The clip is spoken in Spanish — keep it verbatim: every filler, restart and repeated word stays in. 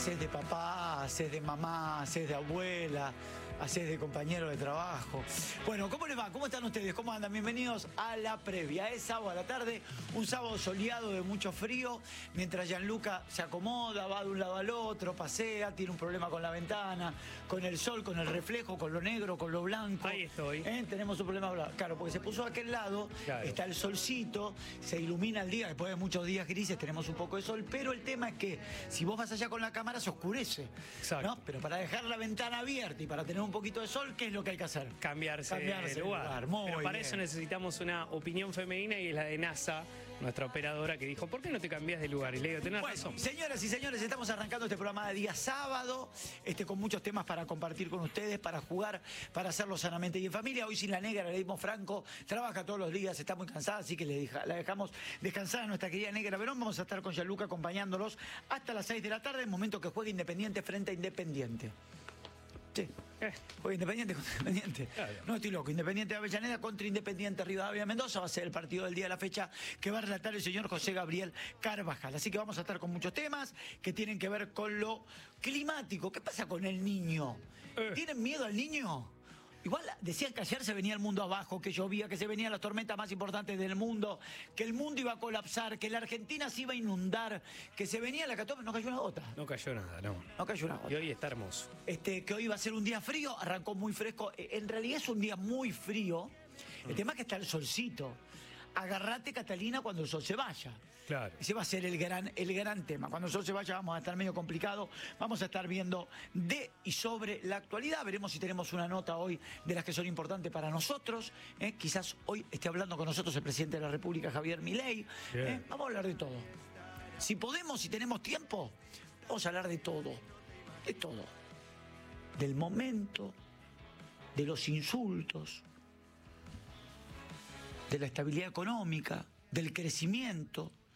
Haces de papá, haces de mamá, haces de abuela, haces de compañero de trabajo. Bueno, ¿cómo les va? ¿Cómo están ustedes? ¿Cómo andan? Bienvenidos a la previa. Es sábado a la tarde, un sábado soleado de mucho frío, mientras Gianluca se acomoda, va de un lado al otro, pasea, tiene un problema con la ventana, con el sol, con el reflejo, con lo negro, con lo blanco. Ahí estoy. ¿Eh? Tenemos un problema, claro, porque se puso a aquel lado, claro. Está el solcito, se ilumina el día, después de muchos días grises tenemos un poco de sol, pero el tema es que si vos vas allá con la cámara se oscurece. Exacto. ¿No? Pero para dejar la ventana abierta y para tener un poquito de sol, ¿qué es lo que hay que hacer? Cambiarse, Cambiarse de lugar. lugar. Muy Pero para bien. eso necesitamos una opinión femenina y es la de NASA, nuestra operadora, que dijo, ¿por qué no te cambias de lugar? Y le digo, tenés Bueno, razón. señoras y señores, estamos arrancando este programa de día sábado, este, con muchos temas para compartir con ustedes, para jugar, para hacerlo sanamente y en familia. Hoy sin la negra, le dimos Franco, trabaja todos los días, está muy cansada, así que le deja, la dejamos descansar a nuestra querida negra Verón. Vamos a estar con Gianluca acompañándolos hasta las seis de la tarde, el momento que juegue Independiente frente a Independiente. Sí. Eh. Juega Independiente contra Independiente. Claro. No estoy loco. Independiente de Avellaneda contra Independiente Rivadavia Mendoza. Va a ser el partido del día de la fecha que va a relatar el señor José Gabriel Carvajal. Así que vamos a estar con muchos temas que tienen que ver con lo climático. ¿Qué pasa con el niño? Eh. ¿Tienen miedo al niño? Igual decían que ayer se venía el mundo abajo, que llovía, que se venían las tormentas más importantes del mundo, que el mundo iba a colapsar, que la Argentina se iba a inundar, que se venía la catástrofe. No cayó una gota. No cayó nada, no. No cayó una gota. Y hoy está hermoso. Este, que hoy va a ser un día frío, arrancó muy fresco. En realidad es un día muy frío. El tema es que está el solcito. Agarrate, Catalina, cuando el sol se vaya. Claro. Ese va a ser el gran, el gran tema. Cuando el sol se vaya vamos a estar medio complicado. Vamos a estar viendo de y sobre la actualidad. Veremos si tenemos una nota hoy de las que son importantes para nosotros. ¿eh? Quizás hoy esté hablando con nosotros el presidente de la República, Javier Milei. ¿eh? Vamos a hablar de todo. Si podemos, si tenemos tiempo, vamos a hablar de todo. De todo. Del momento, de los insultos, de la estabilidad económica, del crecimiento,